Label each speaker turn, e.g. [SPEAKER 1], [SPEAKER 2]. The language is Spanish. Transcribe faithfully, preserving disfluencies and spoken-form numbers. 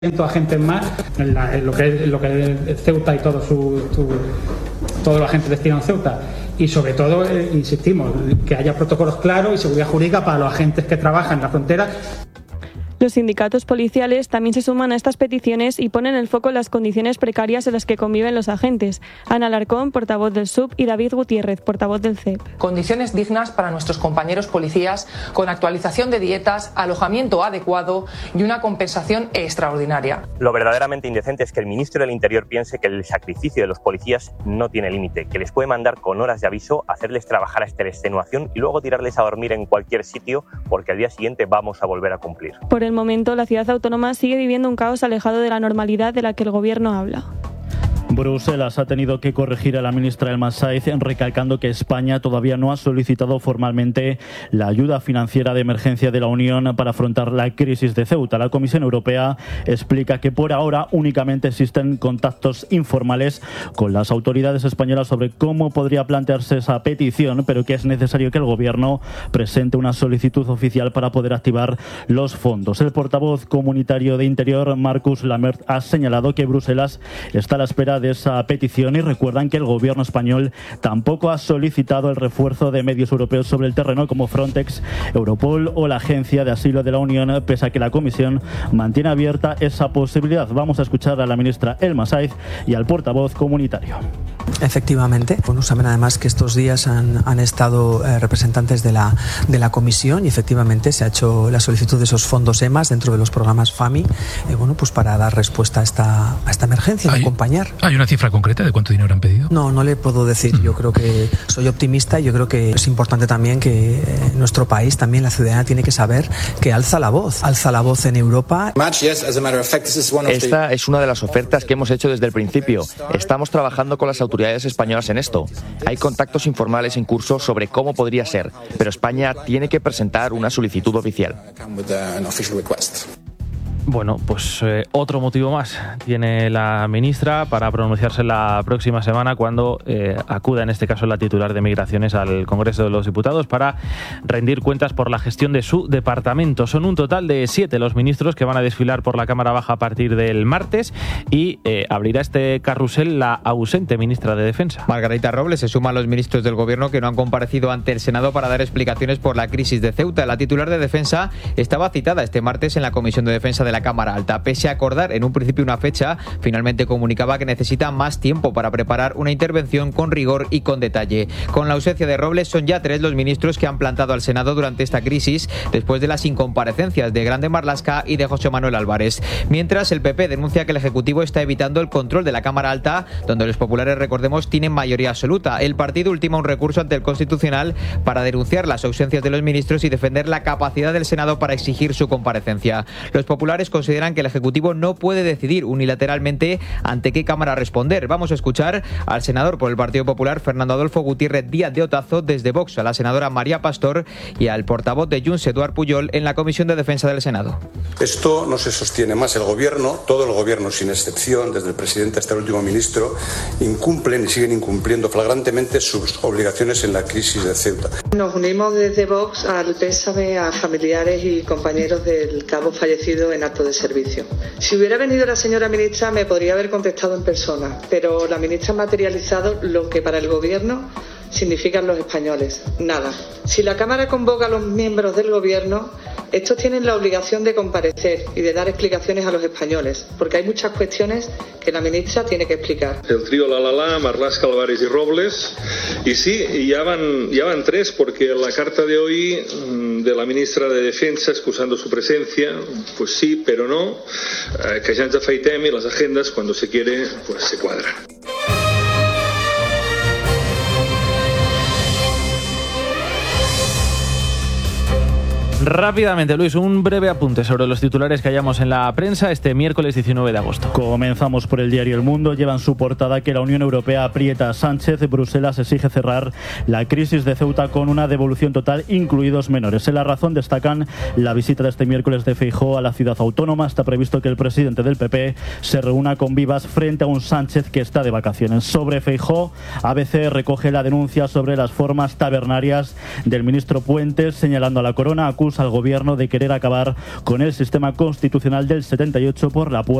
[SPEAKER 1] agentes más en, la, en lo que es, lo que es Ceuta y todo su, su todos los agentes destinados a Ceuta, y sobre todo eh, insistimos que haya protocolos claros y seguridad jurídica para los agentes que trabajan en la frontera.
[SPEAKER 2] Los sindicatos policiales también se suman a estas peticiones y ponen el foco en las condiciones precarias en las que conviven los agentes. Ana Alarcón, portavoz del S U B, y David Gutiérrez, portavoz del C E P.
[SPEAKER 3] Condiciones dignas para nuestros compañeros policías, con actualización de dietas, alojamiento adecuado y una compensación extraordinaria.
[SPEAKER 4] Lo verdaderamente indecente es que el ministro del Interior piense que el sacrificio de los policías no tiene límite, que les puede mandar con horas de aviso, hacerles trabajar hasta la extenuación y luego tirarles a dormir en cualquier sitio porque al día siguiente vamos a volver a cumplir.
[SPEAKER 2] Por el momento, la ciudad autónoma sigue viviendo un caos alejado de la normalidad de la que el gobierno habla.
[SPEAKER 5] Bruselas ha tenido que corregir a la ministra Elma Sáenz, recalcando que España todavía no ha solicitado formalmente la ayuda financiera de emergencia de la Unión para afrontar la crisis de Ceuta. La Comisión Europea explica que por ahora únicamente existen contactos informales con las autoridades españolas sobre cómo podría plantearse esa petición, pero que es necesario que el Gobierno presente una solicitud oficial para poder activar los fondos. El portavoz comunitario de Interior, Marcus Lamert, ha señalado que Bruselas está a la espera de esa petición y recuerdan que el gobierno español tampoco ha solicitado el refuerzo de medios europeos sobre el terreno como Frontex, Europol o la Agencia de Asilo de la Unión, pese a que la Comisión mantiene abierta esa posibilidad. Vamos a escuchar a la ministra Elma Sáenz y al portavoz comunitario.
[SPEAKER 6] Efectivamente, bueno, saben además que estos días han, han estado eh, representantes de la, de la Comisión y efectivamente se ha hecho la solicitud de esos fondos E M A S dentro de los programas FAMI, eh, bueno, pues para dar respuesta a esta, a esta emergencia,
[SPEAKER 7] ¿Hay,
[SPEAKER 6] acompañar.
[SPEAKER 7] ¿Hay una cifra concreta de cuánto dinero han pedido?
[SPEAKER 6] No, no le puedo decir. Yo creo que soy optimista y yo creo que es importante también que eh, nuestro país, también la ciudadanía tiene que saber que alza la voz, alza la voz en Europa.
[SPEAKER 8] Esta es una de las ofertas que hemos hecho desde el principio. Estamos trabajando con las autoridades españolas en esto. Hay contactos informales en curso sobre cómo podría ser, pero España tiene que presentar una solicitud oficial.
[SPEAKER 9] Bueno, pues eh, otro motivo más tiene la ministra para pronunciarse la próxima semana cuando eh, acuda, en este caso, la titular de Migraciones al Congreso de los Diputados para rendir cuentas por la gestión de su departamento. Son un total de siete los ministros que van a desfilar por la Cámara Baja a partir del martes y eh, abrirá este carrusel la ausente ministra de Defensa.
[SPEAKER 10] Margarita Robles se suma a los ministros del Gobierno que no han comparecido ante el Senado para dar explicaciones por la crisis de Ceuta. La titular de Defensa estaba citada este martes en la Comisión de Defensa de la Cámara Alta. Pese a acordar en un principio una fecha, finalmente comunicaba que necesita más tiempo para preparar una intervención con rigor y con detalle. Con la ausencia de Robles, son ya tres los ministros que han plantado al Senado durante esta crisis, después de las incomparecencias de Grande Marlaska y de José Manuel Álvarez. Mientras, el P P denuncia que el Ejecutivo está evitando el control de la Cámara Alta, donde los populares, recordemos, tienen mayoría absoluta. El partido ultima un recurso ante el Constitucional para denunciar las ausencias de los ministros y defender la capacidad del Senado para exigir su comparecencia. Los populares consideran que el Ejecutivo no puede decidir unilateralmente ante qué Cámara responder. Vamos a escuchar al senador por el Partido Popular, Fernando Adolfo Gutiérrez Díaz de Otazo, desde Vox, a la senadora María Pastor y al portavoz de Junts, Eduard Pujol, en la Comisión de Defensa del Senado.
[SPEAKER 11] Esto no se sostiene más. El Gobierno, todo el Gobierno sin excepción, desde el presidente hasta el último ministro, incumplen y siguen incumpliendo flagrantemente sus obligaciones en la crisis de Ceuta.
[SPEAKER 12] Nos unimos desde Vox al pésame a familiares y compañeros del cabo fallecido en acto de servicio. Si hubiera venido la señora ministra me podría haber contestado en persona, pero la ministra ha materializado lo que para el Gobierno significan los españoles: nada. Si la Cámara convoca a los miembros del Gobierno, estos tienen la obligación de comparecer y de dar explicaciones a los españoles, porque hay muchas cuestiones que la ministra tiene que explicar.
[SPEAKER 13] El trío La La La, Marlaska, Álvarez y Robles, y sí, ya van, ya van tres, porque la carta de hoy de la ministra de Defensa, excusando su presencia, pues sí, pero no, eh, que ya ens afeitem y las agendas, cuando se quiere, pues se cuadran.
[SPEAKER 9] Rápidamente, Luis, un breve apunte sobre los titulares que hallamos en la prensa este miércoles diecinueve de agosto.
[SPEAKER 5] Comenzamos por el diario El Mundo. Lleva en su portada que la Unión Europea aprieta a Sánchez. Bruselas exige cerrar la crisis de Ceuta con una devolución total, incluidos menores. En La Razón destacan la visita de este miércoles de Feijóo a la ciudad autónoma. Está previsto que el presidente del P P se reúna con Vivas frente a un Sánchez que está de vacaciones. Sobre Feijóo, A B C recoge la denuncia sobre las formas tabernarias del ministro Puentes, señalando a la Corona, acusa acusa al gobierno de querer acabar con el sistema constitucional del setenta y ocho por la puerta.